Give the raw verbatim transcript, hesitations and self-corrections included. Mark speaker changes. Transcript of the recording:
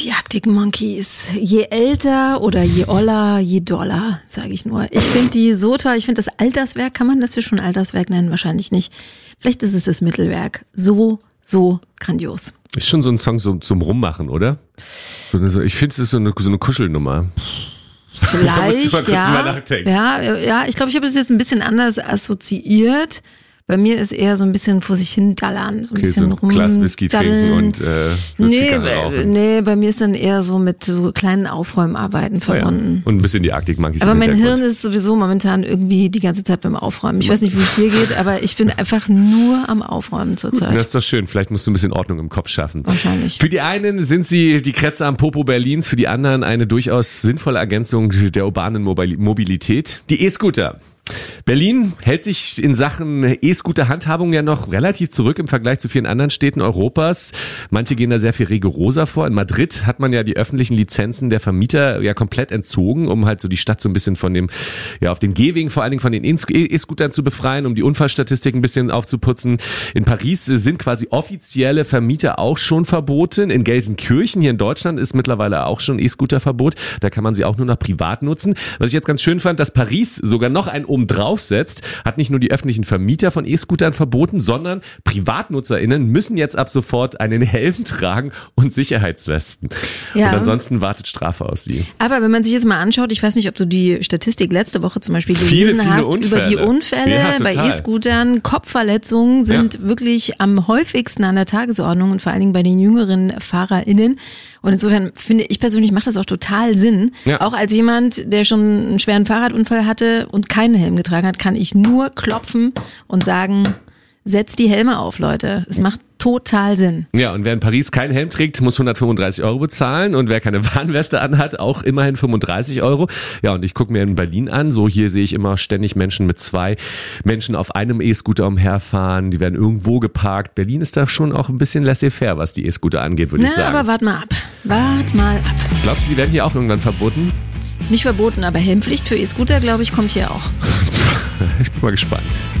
Speaker 1: die Arctic Monkeys. Je älter oder je oller, je doller, sage ich nur. Ich finde die so toll. Ich finde das Alterswerk, kann man das hier schon Alterswerk nennen? Wahrscheinlich nicht. Vielleicht ist es das Mittelwerk. So, so grandios.
Speaker 2: Ist schon so ein Song so, zum Rummachen, oder? So eine, so, ich finde, es ist so eine, so eine Kuschelnummer.
Speaker 1: Vielleicht, ja. ja. Ja, ich glaube, ich habe das jetzt ein bisschen anders assoziiert. Bei mir ist eher so ein bisschen vor sich hin dallern, so ein
Speaker 2: okay,
Speaker 1: bisschen
Speaker 2: so ein Glas Whisky trinken und äh, so
Speaker 1: nee,
Speaker 2: Zigarre rauchen.
Speaker 1: Nee, bei mir ist dann eher so mit so kleinen Aufräumarbeiten verbunden.
Speaker 2: Ja. Und ein bisschen die Arctic Monkeys.
Speaker 1: Aber mein Hirn ist sowieso momentan irgendwie die ganze Zeit beim Aufräumen. Ich weiß nicht, wie es dir geht, aber ich bin einfach nur am Aufräumen zurzeit.
Speaker 2: Das ist doch schön. Vielleicht musst du ein bisschen Ordnung im Kopf schaffen.
Speaker 1: Wahrscheinlich.
Speaker 2: Für die einen sind sie die Krätze am Popo Berlins, für die anderen eine durchaus sinnvolle Ergänzung der urbanen Mobilität. Die E-Scooter. Berlin hält sich in Sachen E-Scooter-Handhabung ja noch relativ zurück im Vergleich zu vielen anderen Städten Europas. Manche gehen da sehr viel rigoroser vor. In Madrid hat man ja die öffentlichen Lizenzen der Vermieter ja komplett entzogen, um halt so die Stadt so ein bisschen von dem, ja, auf den Gehwegen vor allen Dingen von den E-Scootern zu befreien, um die Unfallstatistik ein bisschen aufzuputzen. In Paris sind quasi offizielle Vermieter auch schon verboten. In Gelsenkirchen hier in Deutschland ist mittlerweile auch schon E-Scooter-Verbot. Da kann man sie auch nur noch privat nutzen. Was ich jetzt ganz schön fand, dass Paris sogar noch ein oben draufsetzt, hat nicht nur die öffentlichen Vermieter von E-Scootern verboten, sondern PrivatnutzerInnen müssen jetzt ab sofort einen Helm tragen und Sicherheitswesten. Ja. Und ansonsten wartet Strafe aus sie.
Speaker 1: Aber wenn man sich jetzt mal anschaut, ich weiß nicht, ob du die Statistik letzte Woche zum Beispiel gelesen
Speaker 2: viele, viele
Speaker 1: hast,
Speaker 2: Unfälle.
Speaker 1: über die Unfälle
Speaker 2: ja,
Speaker 1: bei E-Scootern, Kopfverletzungen sind ja. wirklich am häufigsten an der Tagesordnung und vor allen Dingen bei den jüngeren FahrerInnen. Und insofern finde ich persönlich, macht das auch total Sinn. Ja. Auch als jemand, der schon einen schweren Fahrradunfall hatte und keinen Helm getragen hat, kann ich nur klopfen und sagen, setzt die Helme auf, Leute. Es macht total Sinn.
Speaker 2: Ja, und wer in Paris keinen Helm trägt, muss hundertfünfunddreißig Euro bezahlen und wer keine Warnweste anhat, auch immerhin fünfunddreißig Euro. Ja, und ich gucke mir in Berlin an, so hier sehe ich immer ständig Menschen mit zwei Menschen auf einem E-Scooter umherfahren, die werden irgendwo geparkt. Berlin ist da schon auch ein bisschen laissez-faire, was die E-Scooter angeht, würde ich sagen.
Speaker 1: Na, aber wart mal ab. Wart mal ab.
Speaker 2: Glaubst du, die werden hier auch irgendwann verboten?
Speaker 1: Nicht verboten, aber Helmpflicht für E-Scooter, glaube ich, kommt hier auch.
Speaker 2: Ich bin mal gespannt.